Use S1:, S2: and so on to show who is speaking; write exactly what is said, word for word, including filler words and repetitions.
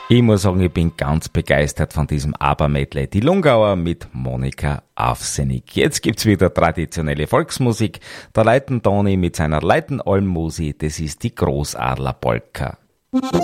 S1: Ich muss sagen, ich bin ganz begeistert von diesem ABBA-Medley. Die Lungauer mit Monika Aufsenig. Jetzt gibt's wieder traditionelle Volksmusik. Der Leiten Toni mit seiner Leiten Almmusi, das ist die Großadler Polka.